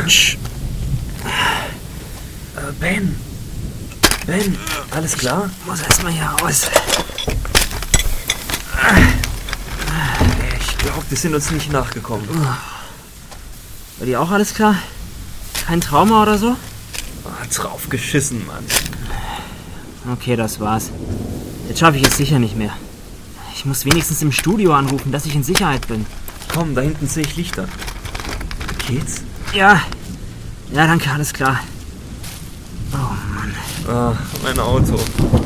Autsch. Ben, alles klar? Ich muss erstmal hier raus. Ich glaube, die sind uns nicht nachgekommen. War dir auch alles klar? Kein Trauma oder so? Drauf geschissen, Mann. Okay, das war's. Jetzt schaffe ich es sicher nicht mehr. Ich muss wenigstens im Studio anrufen, dass ich in Sicherheit bin. Komm, da hinten sehe ich Lichter. Geht's? Ja, danke, alles klar. Oh Mann. Mein Auto.